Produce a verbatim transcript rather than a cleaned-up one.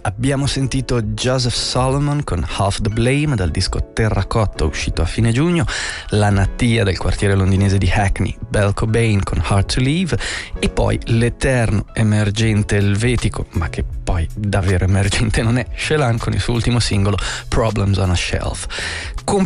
abbiamo sentito Joseph Solomon con Half the Blame dal disco Terracotta uscito a fine giugno, la Natia del quartiere londinese di Hackney, Belle Cobain con Hard to Leave, e poi l'eterno emergente elvetico, ma che poi davvero emergente non è, Shelan con il suo ultimo singolo Problems on a Shelf.